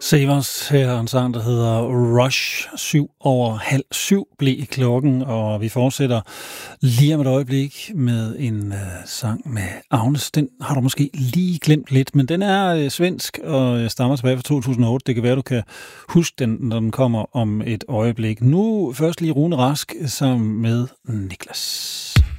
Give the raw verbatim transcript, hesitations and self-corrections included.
Savers her er en sang, der hedder Rush. Syv over halv syv blev klokken, og vi fortsætter lige om et øjeblik med en uh, sang med Agnes. Den har du måske lige glemt lidt, men den er uh, svensk og stammer tilbage fra to tusind og otte. Det kan være, du kan huske den, når den kommer om et øjeblik. Nu først lige Rune Rask sammen med Niklas.